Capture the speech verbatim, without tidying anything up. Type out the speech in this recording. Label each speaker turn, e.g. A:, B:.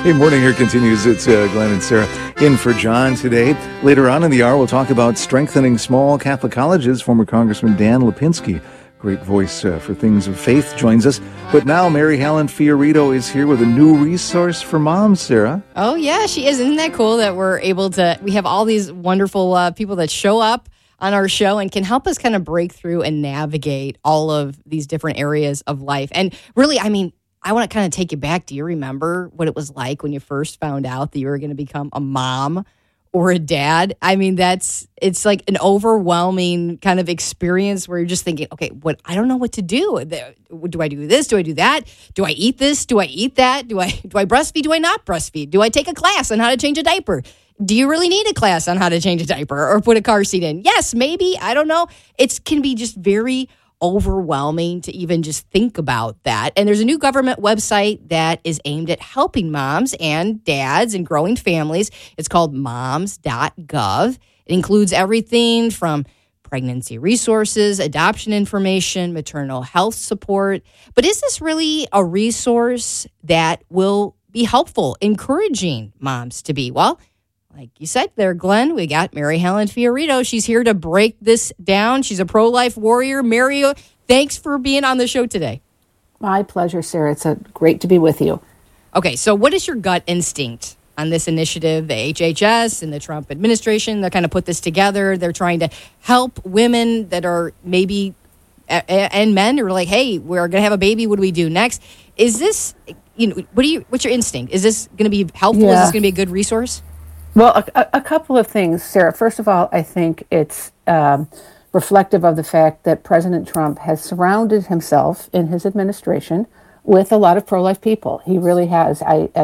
A: Hey, morning here continues. It's uh, Glenn and Sarah in for John today. Later on in the hour, we'll talk about strengthening small Catholic colleges. Former Congressman Dan Lipinski, great voice uh, for things of faith, joins us. But now Mary Helen Fiorito is here with a new resource for moms, Sarah.
B: Oh, yeah, she is. Isn't that cool that we're able to, we have all these wonderful uh, people that show up on our show and can help us kind of break through and navigate all of these different areas of life. And really, I mean, I want to kind of take you back. Do you remember what it was like when you first found out that you were going to become a mom or a dad? I mean, that's, it's like an overwhelming kind of experience where you're just thinking, okay, what, I don't know what to do. Do I do this? Do I do that? Do I eat this? Do I eat that? Do I, do I breastfeed? Do I not breastfeed? Do I take a class on how to change a diaper? Do you really need a class on how to change a diaper or put a car seat in? Yes, maybe. I don't know. It can be just very overwhelming to even just think about that. And there's a new government website that is aimed at helping moms and dads and growing families. It's called moms dot gov. It includes everything from pregnancy resources, adoption information, maternal health support. But is this really a resource that will be helpful, encouraging moms to be? Well, like you said there, Glenn, we got Mary Helen Fiorito. She's here to break this down. She's a pro-life warrior. Mary, thanks for being on the show today.
C: My pleasure, Sarah. It's a, great to be with you.
B: Okay, so what is your gut instinct on this initiative? The H H S and the Trump administration, they kind of put this together. They're trying to help women that are maybe, and men who are like, hey, we're going to have a baby. What do we do next? Is this, you know, what do you, what's your instinct? Is this going to be helpful?
C: Yeah.
B: Is this going to be a good resource?
C: Well, a, a couple of things, Sarah. First of all, I think it's um, reflective of the fact that President Trump has surrounded himself in his administration with a lot of pro-life people. He really has. I,